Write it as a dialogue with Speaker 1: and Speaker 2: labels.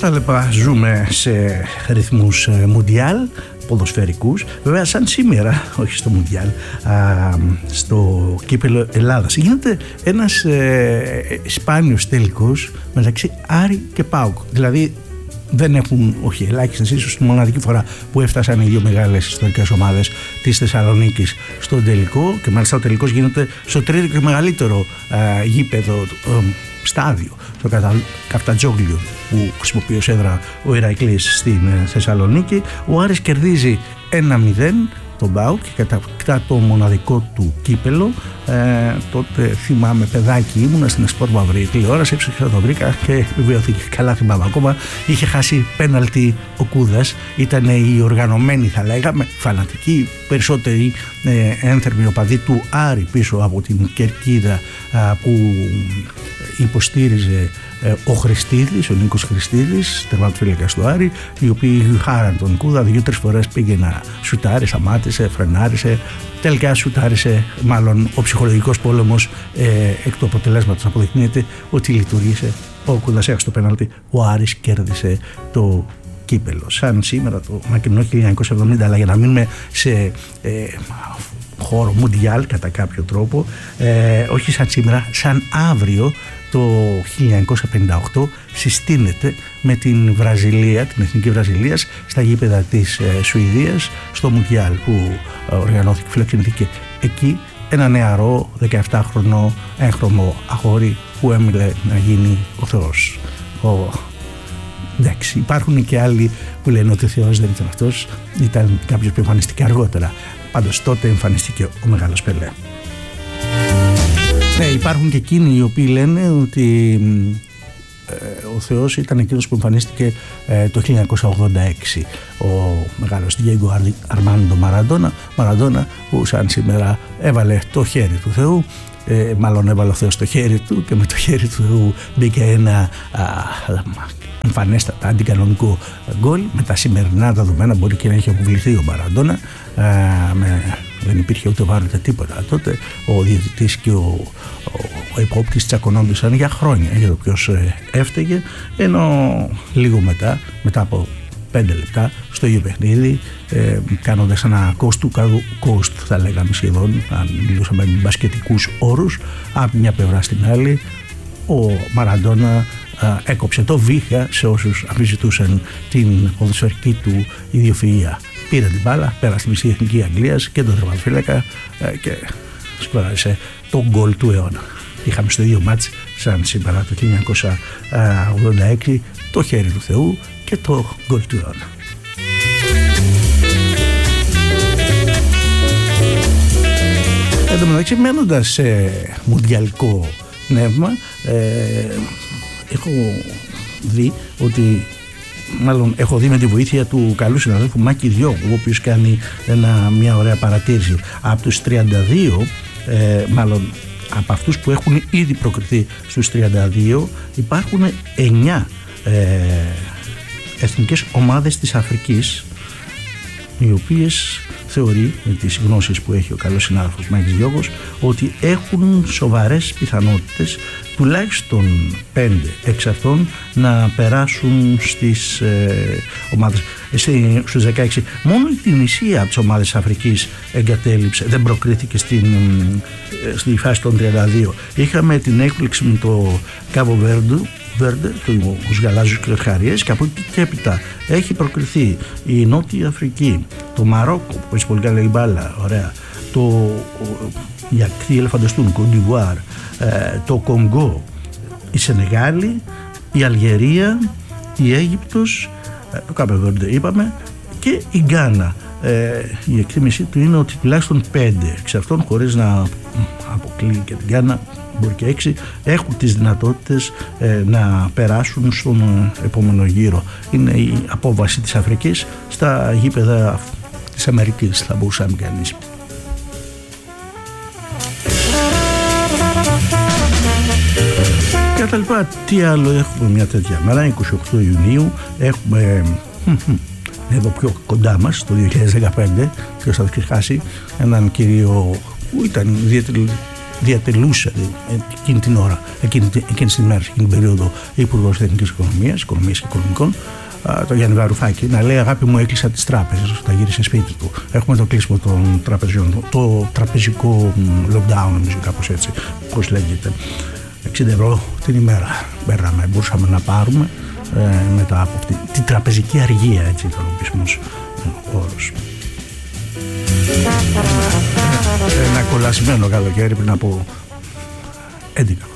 Speaker 1: τα λοιπά, ζούμε σε ρυθμούς μουντιάλ ποδοσφαιρικούς. Βέβαια σαν σήμερα, όχι στο μουντιάλ, στο κύπελλο Ελλάδας γίνεται ένας σπάνιος τελικός μεταξύ Άρη και ΠΑΟΚ. Δηλαδή δεν έχουν, όχι ελάχιστες, ίσως τη μοναδική φορά που έφτασαν οι δύο μεγάλες ιστορικές ομάδες της Θεσσαλονίκης στον τελικό, και μάλιστα ο τελικός γίνεται στο τρίτο και μεγαλύτερο γήπεδο, στάδιο, στο Καφτατζόγλιο που χρησιμοποιεί ως έδρα ο Ηρακλής στην Θεσσαλονίκη. Ο Άρης κερδίζει 1-0 τον ΠΑΟΚ και κατακτά το μοναδικό του κύπελο. Τότε θυμάμαι, παιδάκι ήμουνα στην Εσπορ Μαύρη τηλεόραση, έψαξα, το βρήκα και βεβαιωθήκε. Καλά θυμάμαι ακόμα. Είχε χάσει πέναλτι ο Κούδας. Ήταν οι οργανωμένοι, θα λέγαμε, φανατικοί, περισσότεροι ένθερμοι οπαδοί του Άρη πίσω από την κερκίδα που υποστήριζε ο Χριστίδης, ο Νίκος Χριστίδης, τερματοφύλακας του Άρη, οι οποίοι χάραν τον Κούδα. 2-3 φορές πήγε να σουτάρει, σταμάτησε, φρενάρισε, τελικά σουτάρισε. Μάλλον ο ψυχολογικός πόλεμος εκ του αποτελέσματος αποδεικνύεται ότι λειτουργήσε. Ο Κούδας έχασε το πέναλτι, ο Άρης κέρδισε το κύπελο. Σαν σήμερα το μακρινό 1970, αλλά για να μείνουμε σε χώρο μουντιάλ κατά κάποιο τρόπο, όχι σαν σήμερα, σαν αύριο το 1958 συστήνεται με την Βραζιλία, την Εθνική Βραζιλίας, στα γήπεδα της Σουηδίας, στο μουντιάλ που οργανώθηκε, φιλοξενηθήκε εκεί ένα νεαρό 17χρονο έγχρωμο αγόρι που έμεινε να γίνει ο Θεός. Εντάξει, υπάρχουν και άλλοι που λένε ότι ο Θεός δεν ήταν αυτός, ήταν κάποιος που εμφανίστηκε αργότερα. Πάντως τότε εμφανίστηκε ο Μεγάλος Πελέ. Ναι, υπάρχουν και εκείνοι οι οποίοι λένε ότι ο Θεός ήταν εκείνος που εμφανίστηκε το 1986, ο μεγάλος Διέγκο Αρμάντο Μαραντόνα, που σαν σήμερα έβαλε το χέρι του Θεού, μάλλον έβαλε ο Θεός το χέρι του και με το χέρι του Θεού μπήκε ένα εμφανέστατα αντικανονικό γκολ. Με τα σημερινά δεδομένα μπορεί και να έχει αποβληθεί ο Μαραντόνα, δεν υπήρχε ούτε βάρο ούτε τίποτα τότε. Ο διαιτητής και ο υπόπτης τσακωνόντουσαν για χρόνια για το ποιος έφταιγε, ενώ λίγο μετά από 5 λεπτά στο ίδιο παιχνίδι, κάνοντας ένα coast to coast, θα λέγαμε σχεδόν, αν μιλούσαμε με μπασκετικούς όρους, από μια πλευρά στην άλλη, ο Μαραντόνα έκοψε το βήχα σε όσους αμφισβητούσαν την ποδοσφαιρική του ιδιοφυΐα. Πήρε την μπάλα, πέρασε στη μισή εθνική Αγγλίας και τον τερματοφύλακα και σκοράρισε το γκολ του αιώνα. Είχαμε στο ίδιο μάτς σαν σήμερα το 1986 το χέρι του Θεού και το γκολ του αιώνα. Εν τω μεταξύ, μένοντας σε μουντιαλικό πνεύμα, έχω δει ότι, μάλλον έχω δει με τη βοήθεια του καλού συναδέλφου Μάκη Διόγου, ο οποίος κάνει μια ωραία παρατήρηση. Από τους 32, μάλλον από αυτούς που έχουν ήδη προκριθεί στους 32, υπάρχουν 9 εθνικές ομάδες της Αφρικής, οι οποίες θεωρεί, με τις γνώσεις που έχει ο καλός συνάδελφος Μάκης Διόγος, ότι έχουν σοβαρές πιθανότητες τουλάχιστον 5 εξ αυτών να περάσουν στις ομάδες, στους 16. Μόνο η Τινησία από τις ομάδες της Αφρικής εγκατέλειψε, δεν προκρίθηκε στη φάση των 32. Είχαμε την έκπληξη με το Κάβο Βέρντε, τους γαλάζιους κρεσχαρίες, και από εκεί και έπειτα έχει προκριθεί η Νότια Αφρική, το Μαρόκο που έχει πολύ καλή μπάλα, ωραία, η ακτή ελεφαντοστούν, Κοντιβουάρ, το Κονγκό, η Σενεγάλη, η Αλγερία, η Αίγυπτος, το Κάβο Βέρντε είπαμε, και η Γκάνα. Η εκτίμησή του είναι ότι τουλάχιστον 5 εξ αυτών, χωρίς να αποκλείει και την Γκάνα, μπορεί και 6, έχουν τις δυνατότητες να περάσουν στον επόμενο γύρο. Είναι η απόβαση της Αφρικής στα γήπεδα της Αμερικής, θα μπορούσαμε κανείς. Κατά λοιπά, τι άλλο έχουμε μια τέτοια μέρα, 28 Ιουνίου, έχουμε εδώ πιο κοντά μας, το 2015, και θα ξεχάσει έναν κύριο που ήταν ιδιαίτερη διατελούσε εκείνη την ώρα, εκείνη την ημέρα, εκείνη την περίοδο, Υπουργός Εθνικής Οικονομίας και Οικονομικών, το Γιάννη Βαρουφάκη, να λέει: αγάπη μου, έκλεισα τις τράπεζες. Θα γύρισε σπίτι του. Έχουμε το κλείσιμο των τραπεζιών, το τραπεζικό lockdown, νομίζω, κάπως έτσι, πώς λέγεται. 60 ευρώ την ημέρα μπορούσαμε να πάρουμε μετά από αυτή την τραπεζική αργία, έτσι ήταν ο επίσημος όρος. Ένα κολλασμένο καλοκαίρι πριν από 11